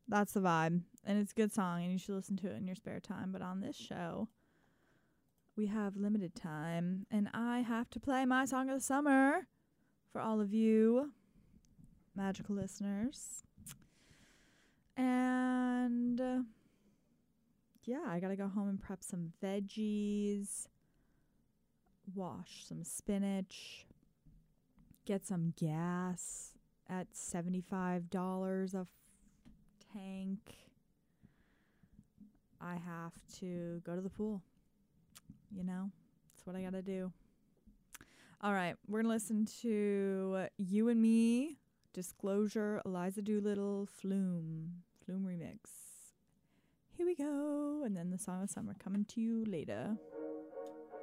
That's the vibe. And it's a good song, and you should listen to it in your spare time. But on this show, we have limited time, and I have to play my song of the summer for all of you magical listeners. And yeah, I gotta go home and prep some veggies, wash some spinach, get some gas at $75 a tank. I have to go to the pool. You know, that's what I gotta do. All right, we're gonna listen to You and Me, Disclosure, Eliza Doolittle, Flume remix. Here we go, and then the song of summer coming to you later.